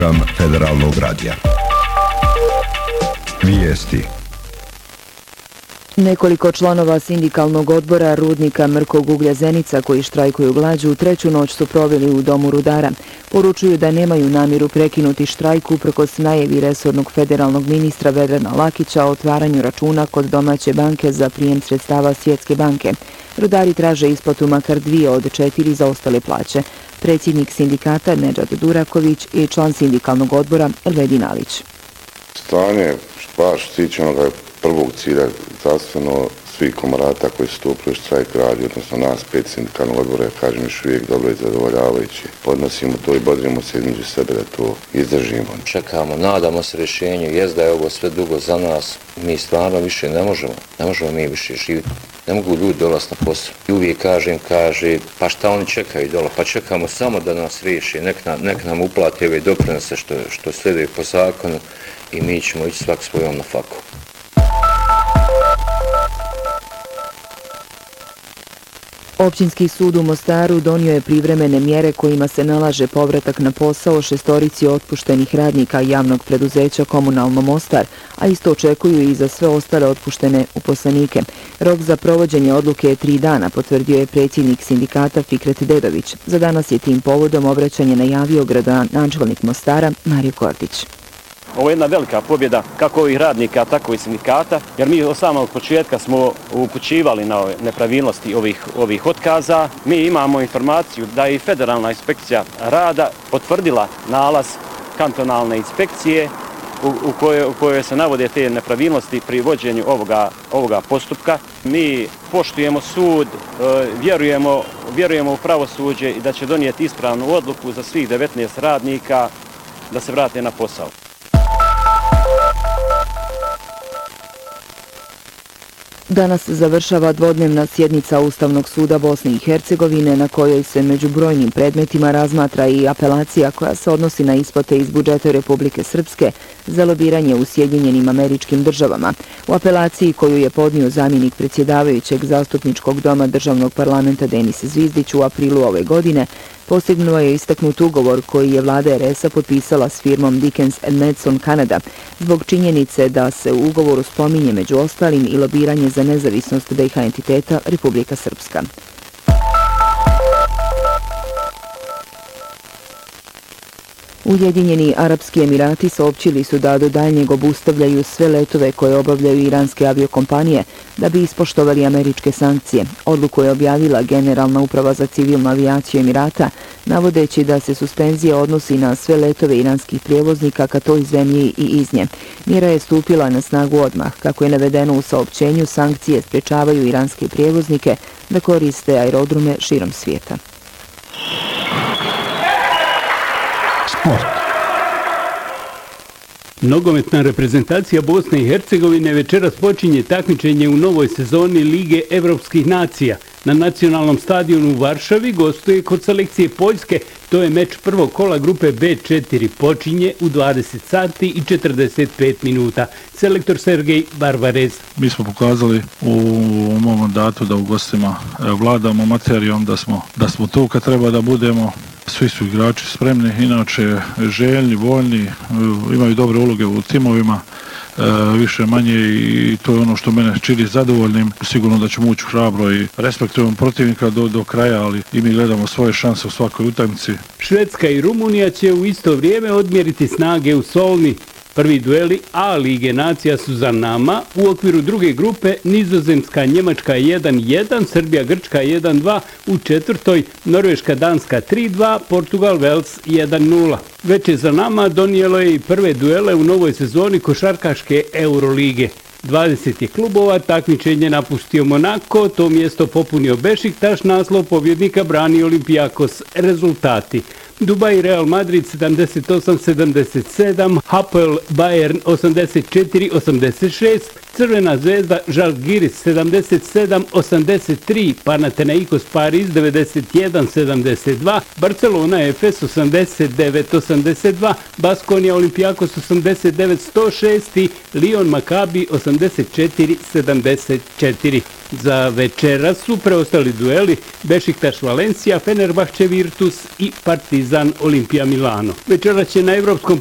Federalnog radija. Vijesti. Nekoliko članova sindikalnog odbora rudnika Mrkog uglja Zenica koji štrajkuju glađu treću noć su proveli u domu rudara. Poručuju da nemaju namjeru prekinuti štrajk uprkos najavi resornog federalnog ministra Vedrana Lakića o otvaranju računa kod domaće banke za prijem sredstava Svjetske banke. Rudari traže isplatu makar 2 od 4 zaostale plaće. Predsjednik sindikata Nedžad Duraković i član sindikalnog odbora Elvedin Alić. Stanje baš tiče onoga prvog cilja zdravstveno svih komorata koji su stupili štrajk radi, odnosno nas 5 sindikalnog odbora, kažem još uvijek dobro i zadovoljavajući. Podnosimo to i bodrimo se između sebe da to izdržimo. Čekamo, nadamo se rješenju, jest da je ovo sve dugo za nas, mi stvarno više ne možemo mi više živjeti. Ne mogu ljudi dolaziti na posao. I uvijek kaže, pa šta oni čekaju dole, pa čekamo samo da nas riješi, nek nam uplate ove doprinose što slijede po zakonu i mi ćemo ići svak svojom na faku. Općinski sud u Mostaru donio je privremene mjere kojima se nalaže povratak na posao 6 otpuštenih radnika javnog preduzeća Komunalno Mostar, a isto očekuju i za sve ostale otpuštene uposlenike. Rok za provođenje odluke je 3 dana, potvrdio je predsjednik sindikata Fikret Dedović. Za danas je tim povodom obraćanje najavio gradonačelnik Mostara Mario Kordić. Ovo je jedna velika pobjeda kako ovih radnika, tako i sindikata, jer mi od samog početka smo upućivali na nepravilnosti ovih otkaza. Mi imamo informaciju da je i Federalna inspekcija rada potvrdila nalaz kantonalne inspekcije u kojoj se navode te nepravilnosti pri vođenju ovoga postupka. Mi poštujemo sud, vjerujemo u pravosuđe i da će donijeti ispravnu odluku za svih 19 radnika da se vrate na posao. Danas završava dvodnevna sjednica Ustavnog suda Bosne i Hercegovine na kojoj se među brojnim predmetima razmatra i apelacija koja se odnosi na isplate iz budžeta Republike Srpske za lobiranje u Sjedinjenim Američkim Državama. U apelaciji koju je podnio zamjenik predsjedavajućeg zastupničkog doma državnog parlamenta Denis Zvizdić u aprilu ove godine, postignuo je istaknut ugovor koji je vlada RS-a potpisala s firmom Dickens & Madson Canada zbog činjenice da se u ugovoru spominje među ostalim i lobiranje za nezavisnost BiH entiteta Republika Srpska. Ujedinjeni Arapski Emirati saopćili su da do daljnjeg obustavljaju sve letove koje obavljaju iranske aviokompanije da bi ispoštovali američke sankcije. Odluku je objavila Generalna uprava za civilnu avijaciju Emirata, navodeći da se suspenzija odnosi na sve letove iranskih prijevoznika ka toj zemlji i iz nje. Mjera je stupila na snagu odmah. Kako je navedeno u saopćenju, sankcije sprečavaju iranske prijevoznike da koriste aerodrome širom svijeta. Sport. Nogometna reprezentacija Bosne i Hercegovine večeras počinje takmičenje u novoj sezoni Lige Evropskih nacija. Na nacionalnom stadionu u Varšavi gostuje kod selekcije Poljske. To je meč prvog kola grupe B4. Počinje u 20 sati i 45 minuta. Selektor Sergej Barbarez. Mi smo pokazali u mom mandatu da u gostima vladamo materijom, da smo tu kad treba da budemo. Svi su igrači spremni, inače željni, voljni, imaju dobre uloge u timovima, više manje i to je ono što mene čini zadovoljnim. Sigurno da ćemo ući hrabro i respektujemo protivnika do kraja, ali i mi gledamo svoje šanse u svakoj utakmici. Švedska i Rumunija će u isto vrijeme odmjeriti snage u Solni. Prvi dueli A Lige nacija su za nama. U okviru druge grupe Nizozemska Njemačka 1-1, Srbija Grčka 1-2, u četvrtoj Norveška Danska 3-2, Portugal Vels 1-0. Već je za nama donijelo je i prve duele u novoj sezoni košarkaške Eurolige. 20 je klubova, takmičenje napustio Monako, to mjesto popunio Bešiktaš, naslov pobjednika brani Olympiakos. Rezultati: Dubai Real Madrid 78-77, Hapoel Bayern 84-86, Crvena zvezda Žalgiris 77-83, Panathinaikos Pariz 91-72, Barcelona Efes 89-82, Baskonia Olympiakos 89-106 i Lyon Maccabi 84-74. Za večeras su preostali dueli Bešiktaš Valencija, Fenerbahče Virtus i Partizan Olimpija Milano. Večeras će na evropskom